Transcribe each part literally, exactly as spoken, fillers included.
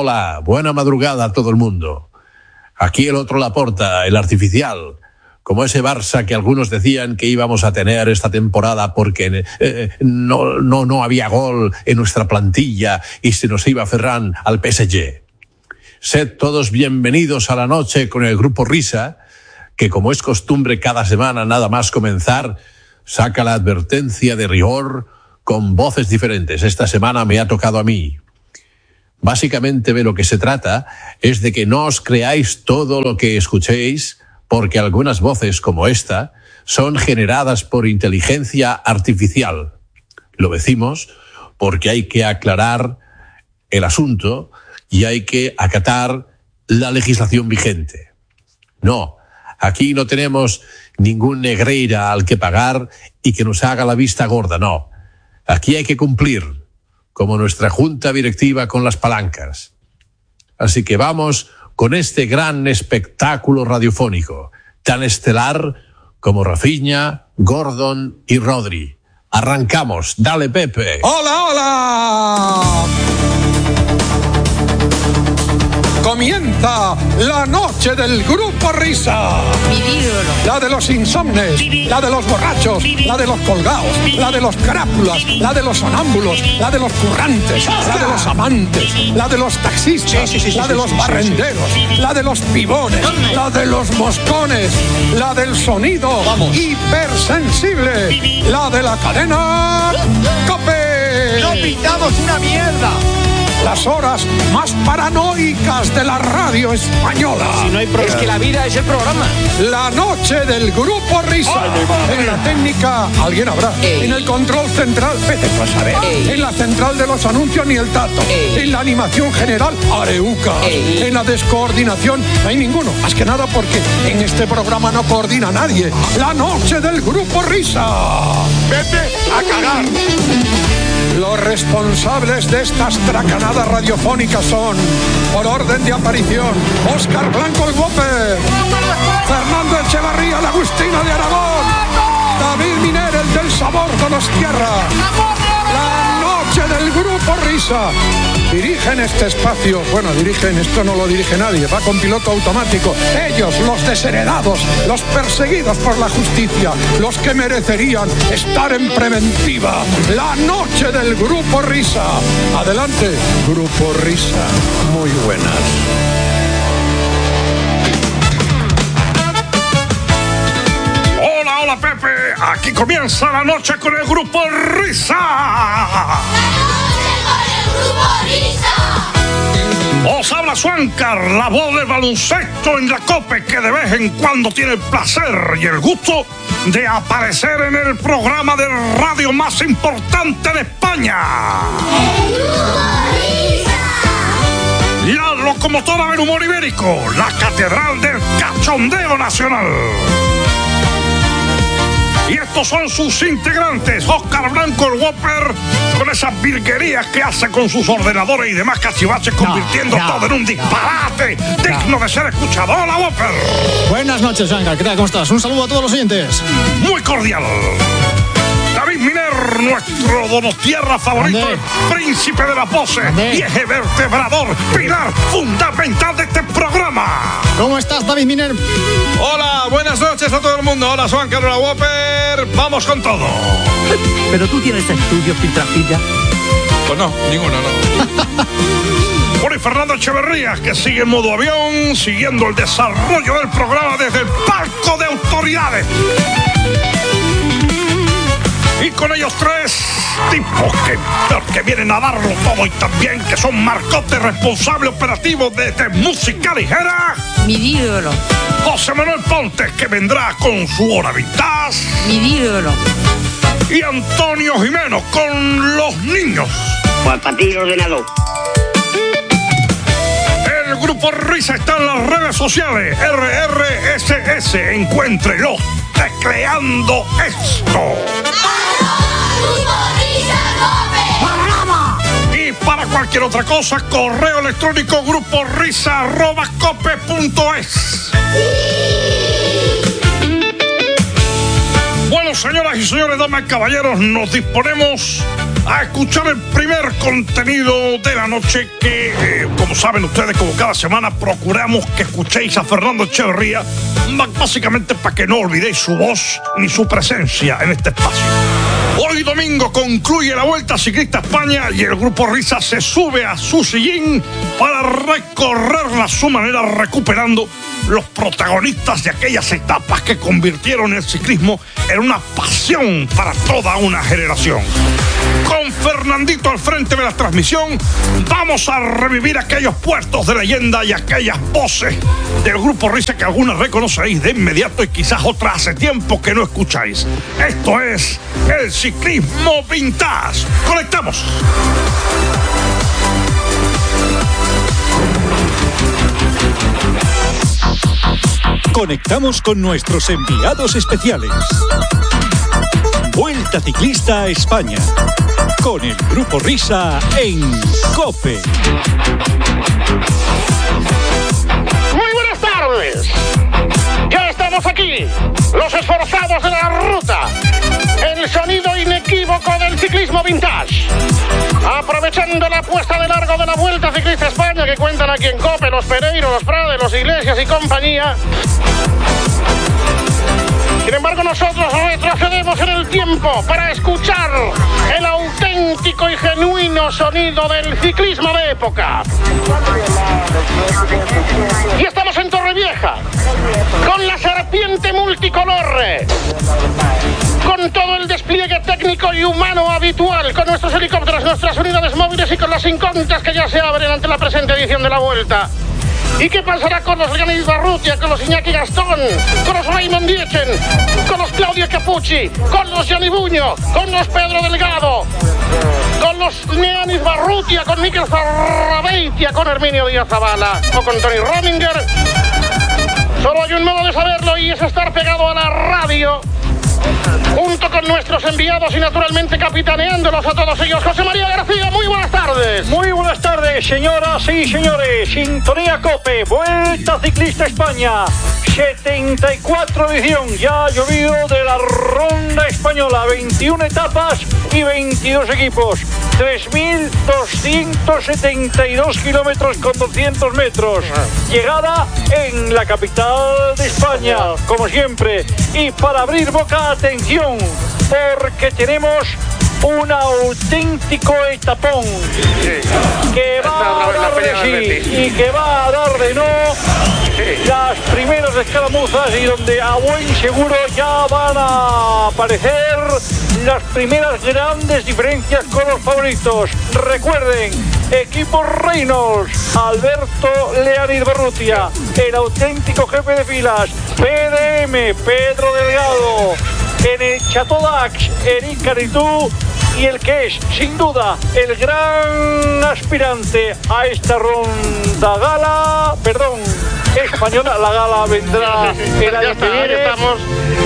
hola, buena madrugada a todo el mundo. Aquí el otro Laporta, el artificial, como ese Barça que algunos decían que íbamos a tener esta temporada porque eh, no, no, no había gol en nuestra plantilla y se nos iba Ferran al P S G. Sed todos bienvenidos a la noche con el Grupo Risa, que como es costumbre cada semana nada más comenzar, saca la advertencia de rigor con voces diferentes. Esta semana me ha tocado a mí. Básicamente de lo que se trata es de que no os creáis todo lo que escuchéis, porque algunas voces como esta son generadas por inteligencia artificial. Lo decimos porque hay que aclarar el asunto y hay que acatar la legislación vigente. No, aquí no tenemos ningún Negreira al que pagar y que nos haga la vista gorda, no. Aquí hay que cumplir, como nuestra junta directiva con las palancas. Así que vamos con este gran espectáculo radiofónico, tan estelar como Rafinha, Gordon y Rodri. Arrancamos, dale Pepe. ¡Hola, hola! Comienza la noche del Grupo Risa. La de los insomnes, la de los borrachos, la de los colgados, la de los crápulas, la de los sonámbulos, la de los currantes, la de los amantes, la de los taxistas, sí, sí, sí, la de los sí, barrenderos, sí, sí. La de los pibones, la de los moscones, la del sonido Vamos. hipersensible, la de la cadena COPE. ¡No pintamos una mierda! Las horas más paranoicas de la radio española. Si no hay pro- es que la vida es el programa. La noche del Grupo Risa. Ay, en la técnica, alguien habrá. Ey. En el control central, vete tú a saber. Ey. En la central de los anuncios, ni el tato. Ey. En la animación general, Areuca. Ey. En la descoordinación, no hay ninguno. Más que nada porque en este programa no coordina nadie. La noche del Grupo Risa. Vete a cagar. Los responsables de estas tracanadas radiofónicas son, por orden de aparición, Óscar Blanco el Whopper, Fernando Echevarría, la Agustina de Aragón, David Miner, el del sabor Donostiarra. La noche del Grupo Risa. Dirigen este espacio, bueno, dirigen, esto no lo dirige nadie, va con piloto automático. Ellos, los desheredados, los perseguidos por la justicia, los que merecerían estar en preventiva. La noche del Grupo Risa. Adelante, Grupo Risa. Muy buenas. Hola, hola Pepe, aquí comienza la noche con el Grupo Risa. ¡La noche con el Grupo Risa! Os habla Suancar, la voz del baloncesto en la COPE, que de vez en cuando tiene el placer y el gusto de aparecer en el programa de radio más importante de España. ¡El Grupo Risa! La locomotora del humor ibérico, la catedral del cachondeo nacional. Y estos son sus integrantes, Óscar Blanco el Whopper, con esas virguerías que hace con sus ordenadores y demás cachivaches, convirtiendo no, no, todo en un disparate no, digno no. de ser escuchado. Hola, Whopper. Buenas noches, Juancar. ¿Qué tal? ¿Cómo estás? Un saludo a todos los oyentes. Muy cordial. David Miner, nuestro Donostierra favorito, ¿Dónde? el príncipe de la pose ¿Dónde? y eje vertebrador, pilar fundamental de este programa. ¿Cómo estás, David Miner? Hola, buenas noches a todo el mundo. Hola, Juan Carlos Whopper. Vamos con todo. ¿Pero tú tienes estudios, Piltrafilla? Pues no, ninguno, no. Bueno, y Fernando Echeverría, que sigue en modo avión, siguiendo el desarrollo del programa desde el palco de autoridades. Y con ellos tres tipos que, que vienen a darlo todo y también que son Marcote, responsable operativo de, de música ligera. Mi ídolo. José Manuel Pontes, que vendrá con su hora vintage. Mi ídolo. Y Antonio Jimeno con los niños. Pues para ti, ordenador. El Grupo Risa está en las redes sociales. R R S S, encuéntrelo tecleando esto. Y para cualquier otra cosa, correo electrónico gruporisa arroba cope punto es. Bueno, señoras y señores, damas y caballeros, nos disponemos a escuchar el primer contenido de la noche que, eh, como saben ustedes, como cada semana, procuramos que escuchéis a Fernando Echeverría, básicamente para que no olvidéis su voz ni su presencia en este espacio. Hoy domingo concluye la Vuelta Ciclista España y el Grupo Risa se sube a su sillín para recorrerla a su manera, recuperando los protagonistas de aquellas etapas que convirtieron el ciclismo en una pasión para toda una generación. Con Fernandito al frente de la transmisión, vamos a revivir aquellos puertos de leyenda y aquellas voces del Grupo Risa que algunas reconoceréis de inmediato y quizás otras hace tiempo que no escucháis. Esto es el ciclismo vintage. ¡Conectamos! Conectamos con nuestros enviados especiales. Vuelta Ciclista a España, con el Grupo Risa en COPE. Muy buenas tardes. Ya estamos aquí, los esforzados de la ruta. El sonido inequívoco del ciclismo vintage. Aprovechando la puesta de largo de la Vuelta Ciclista España que cuentan aquí en COPE los Pereiro, los Prade, los Iglesias y compañía. Sin embargo, nosotros retrocedemos en el tiempo para escuchar el auténtico y genuino sonido del ciclismo de época. Y estamos en Torrevieja, con la serpiente multicolor, con todo el despliegue técnico y humano habitual, con nuestros helicópteros, nuestras unidades móviles y con las incógnitas que ya se abren ante la presente edición de la Vuelta. ¿Y qué pasará con los Leonid Barrutia, con los Iñaki Gastón, con los Raymond Dietzen, con los Claudio Capucci, con los Johnny Buño, con los Pedro Delgado, con los Neanis Barrutia, con Mikel Zarrabeitia, con Herminio Díaz Zavala o con Tony Rominger? Solo hay un modo de saberlo y es estar pegado a la radio, junto con nuestros enviados y naturalmente capitaneándolos a todos ellos. José María García, muy buenas tardes. Muy buenas tardes, señoras y señores. Sintonía COPE, Vuelta Ciclista España, setenta y cuatro edición. Ya ha llovido de la ronda española, veintiuna etapas y veintidós equipos. tres mil doscientos setenta y dos kilómetros con doscientos metros. Llegada en la capital de España, como siempre. Y para abrir boca, atención, porque tenemos un auténtico etapón que va a dar de sí y que va a dar de no las primeras escaramuzas y donde a buen seguro ya van a aparecer las primeras grandes diferencias con los favoritos. Recuerden, equipo Reynolds, Alberto Leanid Barrutia, el auténtico jefe de filas, P D M, Pedro Delgado, en el Chateau d'Ax, Eric Caritú, y el que es, sin duda, el gran aspirante a esta ronda gala, perdón, española, la gala vendrá el año que viene. Estamos.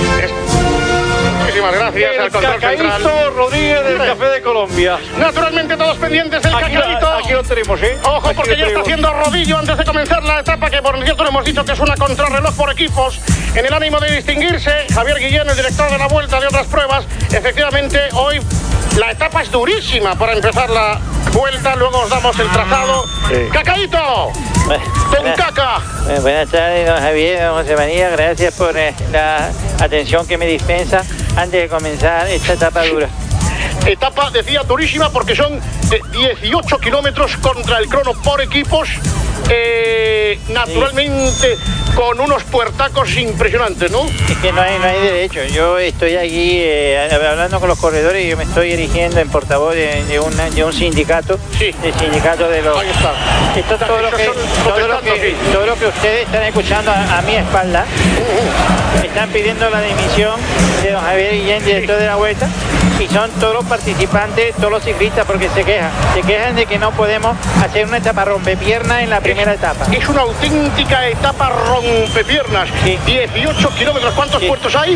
Muchísimas gracias el al control Cacaíto central. Rodríguez del Café de Colombia. Naturalmente todos pendientes del aquí Cacaíto. La, aquí lo tenemos, ¿eh? Ojo, aquí porque ya está haciendo rodillo antes de comenzar la etapa, que por cierto le hemos dicho que es una contrarreloj por equipos. En el ánimo de distinguirse, Javier Guillén, el director de la Vuelta de otras pruebas, efectivamente hoy la etapa es durísima para empezar la Vuelta, luego os damos el trazado. Sí. ¡Cacaíto! ¡Don Caca! Bueno, buenas tardes, don Javier, don José María, gracias por eh, la atención que me dispensa antes de comenzar esta etapa dura. Etapa, decía, durísima porque son eh, dieciocho kilómetros contra el crono por equipos, eh, naturalmente sí, con unos puertacos impresionantes, ¿no? Es que no hay, no hay derecho. Yo estoy aquí eh, hablando con los corredores y yo me estoy erigiendo en portavoz de, de, una, de un sindicato, sí, el sindicato de los... Ahí está. Esto es todo, lo que, todo, lo que, sí, todo lo que ustedes están escuchando a, a mi espalda. Uh-huh. Están pidiendo la dimisión de don Javier Guillén, director sí, de la Vuelta. Y son todos los participantes, todos los ciclistas, porque se quejan. Se quejan de que no podemos hacer una etapa rompepierna en la primera etapa. Es una auténtica etapa rompepiernas. Sí. dieciocho kilómetros. ¿Cuántos Sí. puertos hay?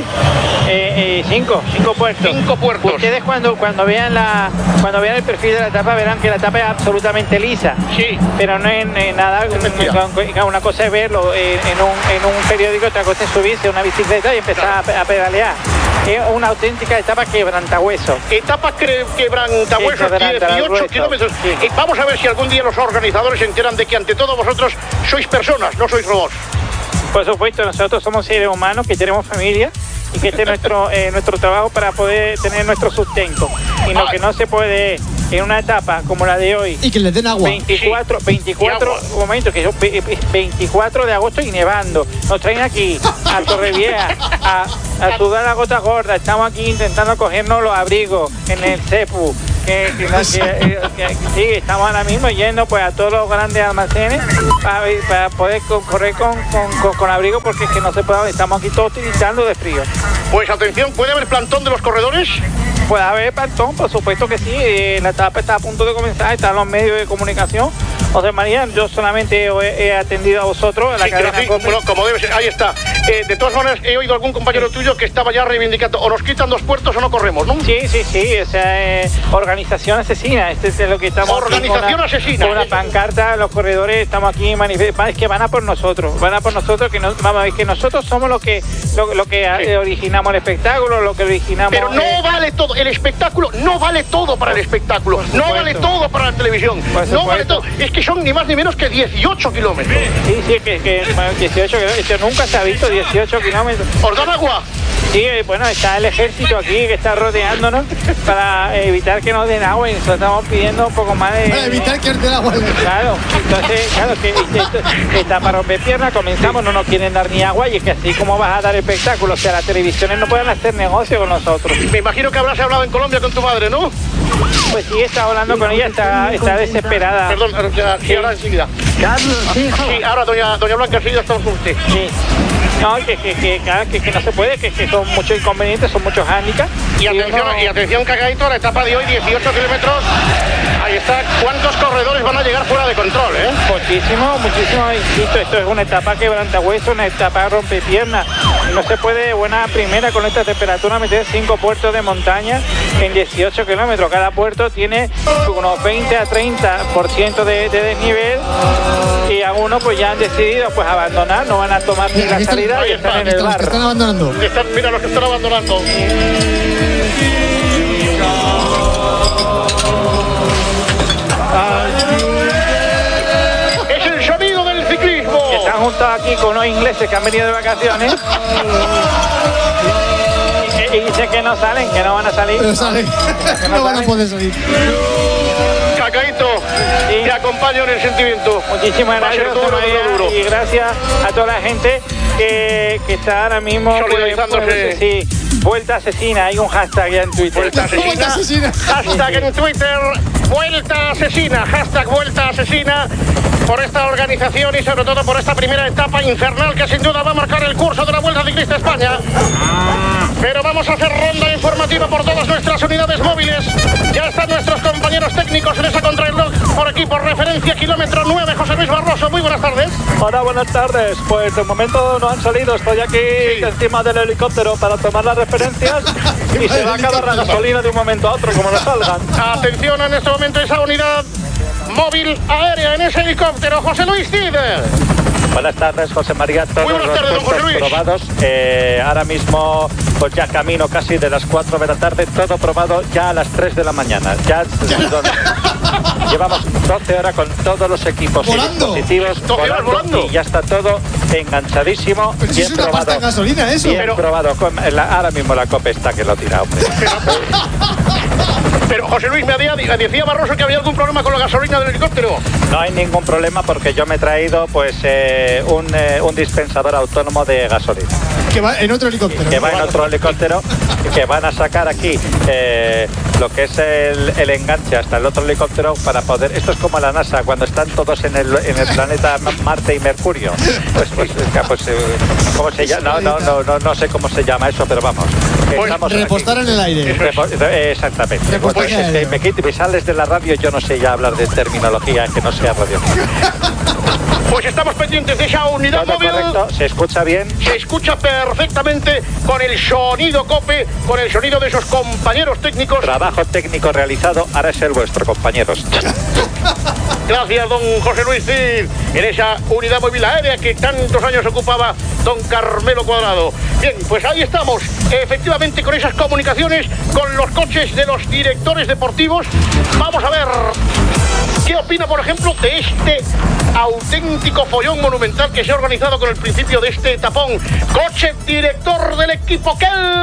Eh, eh, cinco, cinco puertos. Cinco puertos. Ustedes cuando, cuando vean la cuando vean el perfil de la etapa verán que la etapa es absolutamente lisa. Sí. Pero no es, es nada. Una cosa es verlo en, en, un, en un periódico, otra cosa es subirse a una bicicleta y empezar a, a pedalear. Es una auténtica etapa quebrantahueso. Etapa cre- quebrantahuesos, dieciocho kilómetros. Sí. Eh, vamos a ver si algún día los organizadores se enteran de que ante todo vosotros sois personas, no sois robots. Por supuesto, nosotros somos seres humanos que tenemos familia y que este es nuestro, eh, nuestro trabajo para poder tener nuestro sustento. Y lo que no se puede en una etapa como la de hoy. Y que le den agua. veinticuatro, veinticuatro momentos, que son veinticuatro de agosto y nevando. Nos traen aquí a Torrevieja a, a sudar la gota gorda. Estamos aquí intentando cogernos los abrigos en el CEPU. Que, que, que, que, que, sí, estamos ahora mismo yendo pues a todos los grandes almacenes para, para poder correr con, con, con, con abrigo, porque es que no se puede, estamos aquí todos tiritando de frío. Pues atención, ¿puede haber plantón de los corredores? Puede haber plantón, por supuesto que sí. Eh, la etapa está a punto de comenzar, están los medios de comunicación. José María, yo solamente he, he atendido a vosotros, a la Sí, cadena sí, COPE. bueno, como debe ser, ahí está. Eh, de todas maneras, he oído algún compañero tuyo que estaba ya reivindicando, o nos quitan dos puertos o no corremos, ¿no? Sí, sí, sí, o sea, eh, organización asesina, este es lo que estamos Organización aquí con una, asesina. con una pancarta, los corredores estamos aquí manifestando, es que van a por nosotros, van a por nosotros, que no, vamos, es que nosotros somos los que lo, lo que sí. eh, originamos el espectáculo, lo que originamos. Pero no eh, vale todo, el espectáculo no vale todo para el espectáculo, no vale todo para la televisión, no vale todo, es que son ni más ni menos que dieciocho kilómetros. Sí, sí, que, que bueno, dieciocho kilómetros, nunca se ha visto dieciocho kilómetros. ¿Os dan agua? Sí, bueno, está el ejército aquí que está rodeándonos para evitar que nos den agua y nosotros estamos pidiendo un poco más de... Para evitar que nos den agua. Claro, entonces, claro, que esto, está para romper piernas, comenzamos, no nos quieren dar ni agua y es que así como vas a dar espectáculos, o sea, las televisiones no pueden hacer negocio con nosotros. Me imagino que habrás hablado en Colombia con tu madre, ¿no? Pues sí, está hablando con ella, está, está desesperada. Perdón, ya, sí, ahora enseguida. Carlos, sí, Sí, ahora doña, doña Blanca, enseguida estamos con usted. Sí. No, que, que, que, que, que no se puede, que, que son muchos inconvenientes, son muchos hándicaps. Y atención, uno... y atención, Cagadito, la etapa de hoy, dieciocho kilómetros. Ahí está. ¿Cuántos corredores van a llegar fuera de control, eh? Muchísimo, muchísimo, insisto, esto es una etapa quebrantahueso, una etapa rompepiernas. No se puede de buena primera con esta temperatura meter cinco puertos de montaña en dieciocho kilómetros. Cada puerto tiene unos veinte a treinta por ciento de, de desnivel y algunos pues ya han decidido pues abandonar, no van a tomar ni la salida y están en el bar. Están abandonando. Están, mira los que están abandonando. Es el sonido del ciclismo. Que están juntos aquí con unos ingleses que han venido de vacaciones. Y, y dicen que no salen, que no van a salir. Pero salen. Que no, no van a salen. poder salir. Cacaíto, Sí. te acompaño en el sentimiento. Muchísimas Va a ser gracias, duro, José María, duro, duro. y gracias a toda la gente que, que está ahora mismo pues, Solidarizándose. pues, sí, vuelta asesina, hay un hashtag ya en Twitter. Vuelta asesina. Vuelta asesina. Hashtag en Twitter, vuelta asesina. Hashtag vuelta asesina por esta organización y sobre todo por esta primera etapa infernal que sin duda va a marcar el curso de la Vuelta Ciclista España. Pero vamos a hacer ronda informativa por todas nuestras unidades móviles. Ya están nuestros compañeros técnicos en esa contrarreloj. Por aquí, por referencia, kilómetro nueve, José Luis Barroso. Muy buenas tardes. Hola, buenas tardes. Pues de momento no han salido. Estoy aquí Sí. encima del helicóptero para tomar las referencias y se va a acabar la gasolina de un momento a otro, como nos salgan. Atención en este momento esa unidad móvil aérea en ese helicóptero. José Luis Cid. Buenas tardes, José María. Todos Muy buenas los tardes, don José puestos Luis. probados. Eh, ahora mismo, pues ya camino casi de las cuatro de la tarde. Todo probado ya a las tres de la mañana. Ya llevamos doce horas con todos los equipos y Volando. dispositivos doce horas volando. y ya está todo enganchadísimo. Pero si bien es una probado. pasta en gasolina, eso. Bien Pero- probado. Con la- ahora mismo la COPE está que lo tira, hombre. Pero José Luis, me había, decía Barroso que había algún problema con la gasolina del helicóptero. No hay ningún problema porque yo me he traído pues eh, un, eh, un dispensador autónomo de gasolina Que va en otro helicóptero. que ¿no? va en otro helicóptero que van a sacar aquí eh, lo que es el, el enganche hasta el otro helicóptero para poder, esto es como la NASA cuando están todos en el, en el planeta Marte y Mercurio, pues, pues, pues eh, ¿cómo se llama? No, no, no, no, no sé cómo se llama eso, pero vamos, estamos aquí. Repostar en el aire. Repo- eh, Exactamente. Repostaje Pues es que aéreo. me, quit- me sales de la radio, yo no sé ya hablar de terminología que no sea radio. Pues estamos pendientes de esa unidad ¿Todo móvil. correcto? ¿Se escucha bien? Se escucha perfectamente con el sonido COPE, con el sonido de esos compañeros técnicos. Trabajo técnico realizado, ahora es el vuestro, compañeros. Gracias, don José Luis Cid, en esa unidad móvil aérea que tantos años ocupaba don Carmelo Cuadrado. Bien, pues ahí estamos, efectivamente, con esas comunicaciones con los coches de los directores deportivos. Vamos a ver qué opina, por ejemplo, de este auténtico follón monumental que se ha organizado con el principio de este tapón. Coche director del equipo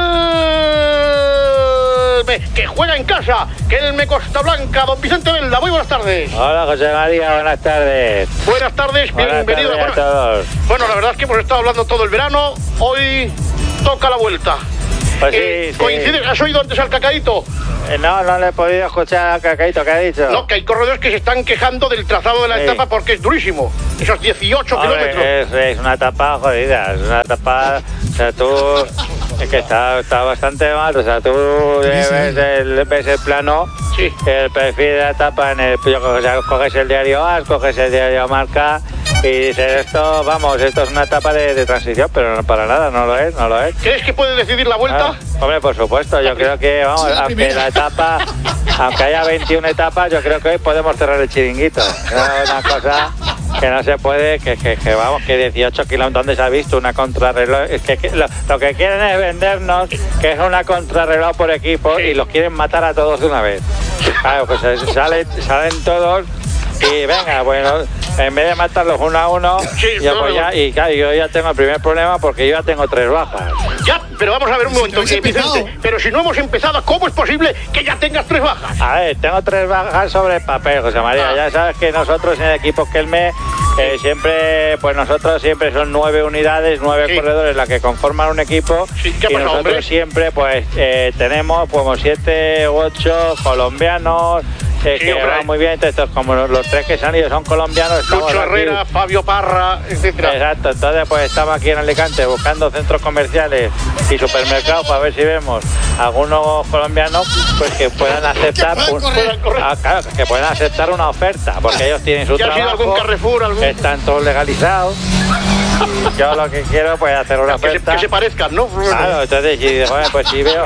Kelme, que juega en casa, Kelme Costa Blanca. Don Vicente Velda, muy buenas tardes. Hola, José María, buenas tardes. Buenas tardes, Buenas bienvenido. tardes a Bueno, todos. bueno, la verdad es que hemos estado hablando todo el verano, hoy toca la vuelta. Pues sí, Eh, sí. ¿Coincide? ¿Has oído antes al Cacaíto? Eh, No, no le he podido escuchar al Cacaíto, ¿qué ha dicho? No, que hay corredores que se están quejando del trazado de la Sí. etapa porque es durísimo. Esos dieciocho Hombre, kilómetros. es, es una etapa jodida, es una etapa, o sea, tú, es que está, está bastante mal, o sea, tú ves el, ves el plano, sí. el perfil de la etapa, en el, o sea, coges el diario A, coges el diario Marca y dices, esto, vamos, esto es una etapa de, de transición, pero no para nada, no lo es, no lo es. ¿Crees que puede decidir la vuelta? Claro. Hombre, por supuesto, yo creo que, vamos, Sí, la aunque primera. la etapa, aunque haya veintiuna etapas, yo creo que hoy podemos cerrar el chiringuito. Es una cosa que no se puede, que, que, que vamos, que dieciocho kilómetros, ¿dónde se ha visto una contrarreloj? Es que, que lo, lo que quieren es vendernos que es una contrarreloj por equipo y los quieren matar a todos de una vez. Claro, pues eh, salen, salen todos y venga, bueno, en vez de matarlos uno a uno, yo pues ya, y claro, yo ya tengo el primer problema porque yo ya tengo tres bajas. Ya, pero vamos a ver un momento, eh, Vicente, pero si no hemos empezado, ¿cómo es posible que ya tengas tres bajas? A ver, tengo tres bajas sobre el papel, José María. Ah. Ya sabes que nosotros en el equipo Kelme, eh, siempre, pues nosotros siempre son nueve unidades, nueve Sí. corredores las que conforman un equipo. Sí, ¿qué ha y pasado, nosotros hombre? siempre, pues, eh, tenemos como siete u ocho colombianos. Eh, Sí, que hombre. van muy bien, entonces como los, los tres que se han ido son colombianos, estamos Lucho aquí- Herrera, Fabio Parra, etcétera. Exacto, entonces pues estamos aquí en Alicante buscando centros comerciales y supermercados para ver si vemos algunos colombianos pues que puedan aceptar puedan un- correr, correr. Ah, claro, que puedan aceptar una oferta, porque ellos tienen su ¿Ya has ido a algún trabajo, Carrefour, algún- están todos legalizados. Y yo lo que quiero pues hacer una Que se, oferta. que se parezcan, ¿no? Claro, entonces si, bueno, pues si veo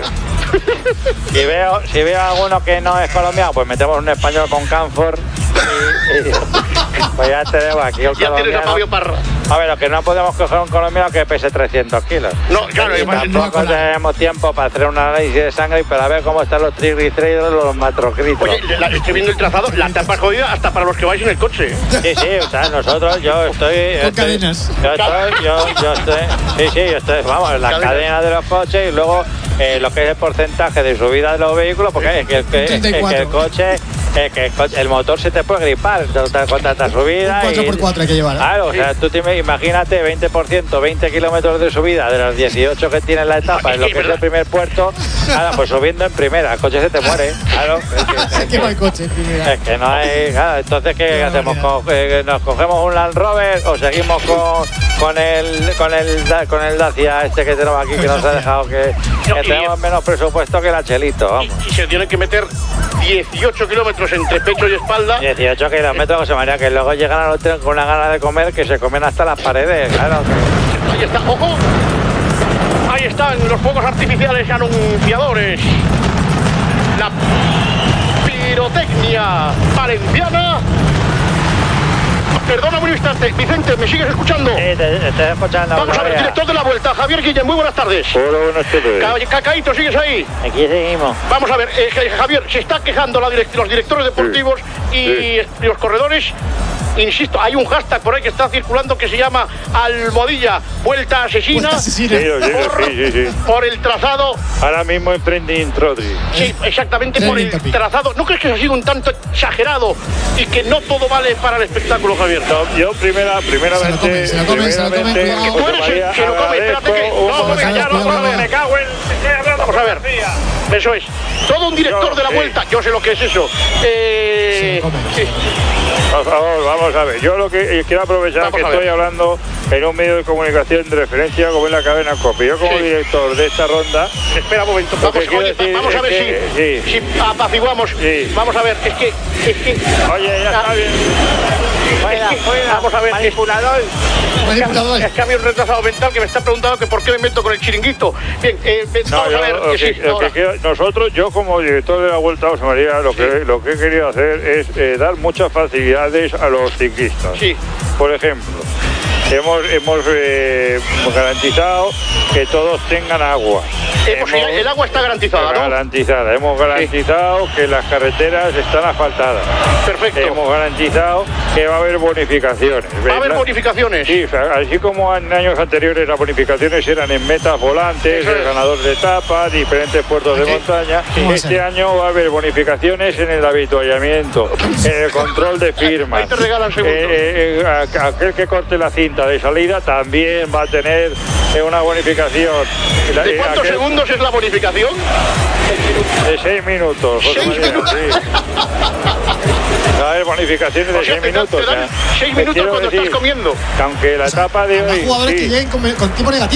si veo si veo a alguno que no es colombiano, pues metemos un español con Canfor y, y- pues ya tenemos aquí un Ya tienes a colombiano. Fabio Parra. A ver, lo que no podemos coger un colombiano que pese trescientos kilos. No, claro, y además- tampoco tenemos tiempo para hacer un análisis de sangre y para ver cómo están los triglicéridos, los macrocríticos. Oye, la- estoy viendo el trazado, la etapa es jodida hasta para los que vais en el coche. Sí, sí, o sea, nosotros, yo estoy... Con estoy- cadenas. Yo estoy, yo, yo estoy... Sí, sí, yo estoy, vamos, en la Cadenas. cadena de los coches y luego eh, lo que es el porcentaje de subida de los vehículos, porque es que, es que- es que treinta y cuatro. el coche, es que el, coche- el motor se te puede gripar con tanta subida. Un cuatro por y- cuatro hay que llevar, ¿eh? Claro, o sea, tú te, imagínate veinte por ciento, veinte kilómetros de subida de los dieciocho que tiene la etapa en lo que es el primer puerto, claro, pues subiendo en primera, el coche se te muere, claro. Es que, Es que no hay coche, primera. es que no hay, claro, entonces ¿qué, Qué hacemos? barbaridad. Co- eh, ¿Nos cogemos un Land Rover o seguimos con, con el con el Da- con el Dacia este que tenemos aquí que nos ha dejado que, No, que y- tenemos menos presupuesto que la Chelito, vamos. Y se tienen que meter dieciocho kilómetros entre pecho y espalda. dieciocho kilómetros, José María, que luego llegan al hotel con una gana de comer que se comen hasta las paredes, claro. Ahí está, ojo. Ahí están los fuegos artificiales anunciadores. La pirotecnia valenciana. Perdona un instante, Vicente, ¿me sigues escuchando? Sí, te, te estoy escuchando. Vamos José a ver, María. director de la vuelta, Javier Guillén, muy buenas tardes. Hola, buenas tardes. Ca- Cacaíto, ¿sigues ahí? Aquí seguimos. Vamos a ver, eh, Javier, se está quejando la direct- los directores deportivos y, y los corredores. Insisto, hay un hashtag por ahí que está circulando que se llama Almohadilla Vuelta Asesina, Vuelta asesina. Sí, lo digo, por, sí, sí, sí. por el trazado. Ahora mismo en Trending Trolley. Sí, exactamente Eh, por el Trending Topic. trazado. ¿No crees que ha sido un tanto exagerado y que no todo vale para el espectáculo, Javier? No, yo primera, primeramente, Se lo comen, se lo comen, se lo comen, primeramente, cuidado. Tú eres José el María, que lo come, espérate que... agradezco un No, momento. venga, ya, no, Cuidado, no, no, me cago en... Vamos a ver, eso es. Todo un director Yo, de la sí. vuelta, yo sé lo que es eso. Eh, Se lo come. sí. Por favor, vamos a ver. Yo lo que eh, quiero aprovechar Vamos que a ver. estoy hablando en un medio de comunicación de referencia como es la cadena COPE. Yo como Sí. director de esta ronda, Espera un momento, Lo que vamos, quiero oye, decir vamos a es ver que- si, sí. si apaciguamos. Sí. Vamos a ver, es que... Es que oye, ya está bien. Fuera, fuera, vamos a ver. manipulador. Manipulador. Es que había un retrasado mental que me está preguntando que por qué me meto con el chiringuito. Bien, eh, No, vamos yo, a ver. lo que que- sí, lo que ahora. quiero- nosotros, yo como director de la Vuelta a José María, lo que, lo que he querido hacer es eh, dar muchas facilidades a los ciclistas. Sí. Por ejemplo, hemos, hemos eh, garantizado que todos tengan agua. Eh, pues Hemos- el agua está garantizada, ¿no? Garantizada. Hemos garantizado que las carreteras están asfaltadas. Perfecto. Hemos garantizado que va a haber bonificaciones. Va a haber La- bonificaciones. Sí, o sea, así como en años anteriores las bonificaciones eran en metas volantes, Eso el es. ganador de etapa, diferentes puertos de Sí. montaña. ¿Cómo va a Este ser? año va a haber bonificaciones en el habituallamiento, en el control de firmas. Ahí te regalan segundos. Eh, eh, a- aquel que corte la cinta de salida también va a tener eh, una bonificación. La- ¿De eh, cuántos aquel- segundos es la bonificación? De seis minutos, José Seis María, minutos. sí. Va a haber bonificaciones de O sea, seis te dan- minutos. te dan o sea, seis te minutos quiero cuando decir estás comiendo. que aunque la etapa de Habrá hoy... jugadores sí, que lleguen con, con tiempo negativo.